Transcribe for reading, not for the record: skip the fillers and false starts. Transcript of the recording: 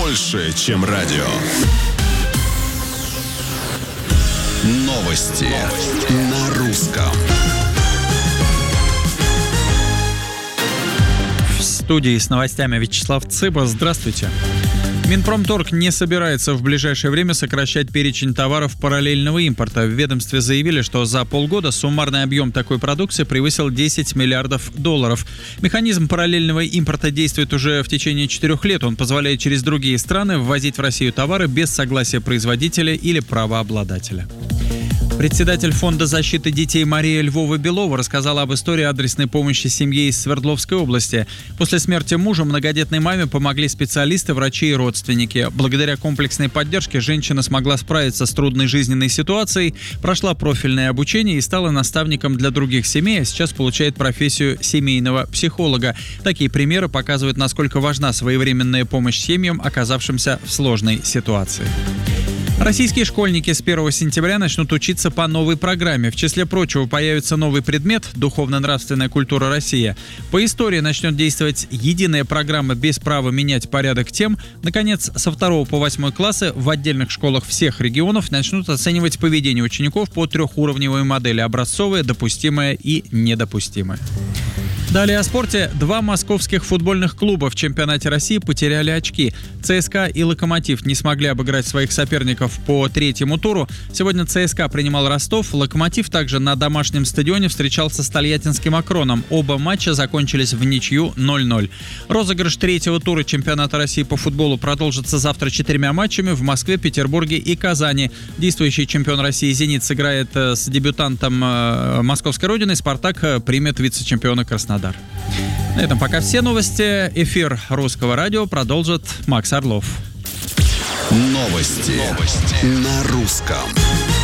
больше, чем радио. Новости на русском. В студии с новостями Вячеслав Цыба. Здравствуйте. Минпромторг не собирается в ближайшее время сокращать перечень товаров параллельного импорта. В ведомстве заявили, что за полгода суммарный объем такой продукции превысил $10 миллиардов. Механизм параллельного импорта действует уже в течение 4 лет. Он позволяет через другие страны ввозить в Россию товары без согласия производителя или правообладателя. Председатель Фонда защиты детей Мария Львова-Белова рассказала об истории адресной помощи семье из Свердловской области. После смерти мужа многодетной маме помогли специалисты, врачи и родственники. Благодаря комплексной поддержке женщина смогла справиться с трудной жизненной ситуацией, прошла профильное обучение и стала наставником для других семей, а сейчас получает профессию семейного психолога. Такие примеры показывают, насколько важна своевременная помощь семьям, оказавшимся в сложной ситуации. Российские школьники с 1 сентября начнут учиться по новой программе. В числе прочего появится новый предмет «Духовно-нравственная культура России». По истории начнет действовать единая программа без права менять порядок тем. Наконец, со 2 по 8 классы в отдельных школах всех регионов начнут оценивать поведение учеников по трехуровневой модели: образцовое, допустимое и недопустимое. Далее о спорте. 2 московских футбольных клуба в чемпионате России потеряли очки. ЦСКА и «Локомотив» не смогли обыграть своих соперников по 3-му туру. Сегодня ЦСКА принимал Ростов. «Локомотив» также на домашнем стадионе встречался с тольяттинским «Акроном». Оба матча закончились в ничью 0-0. Розыгрыш 3-го тура чемпионата России по футболу продолжится завтра 4 матчами в Москве, Петербурге и Казани. Действующий чемпион России «Зенит» сыграет с дебютантом московской родины. «Спартак» примет вице-чемпиона Краснодар. На этом пока все новости. Эфир Русского радио продолжит Макс Орлов. Новости на русском.